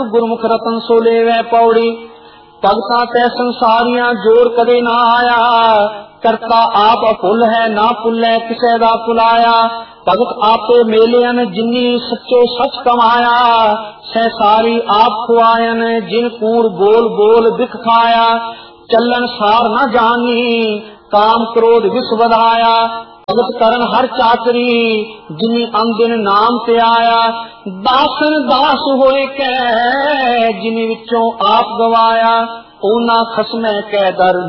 गुरमुख रतन सो लेवै पौड़ी। भगतां तै संसारियां जोर कदे ना आया। करता आप अभुल है ना भुलै किसे दा भुलाया। भगत आपे मेलियन जिन्नी सच्चो सच कमाया। सहसारी आप खुआयन जिन कूड़ बोल बोल बिख खाया। चलन सार न जानी काम क्रोध विष वधाया। भगत करन हर चाकरी जिनी अंदिन नाम ते आया। दासन दास होए कै जिनी विचों आप गवाया। ओना खसमै कै दर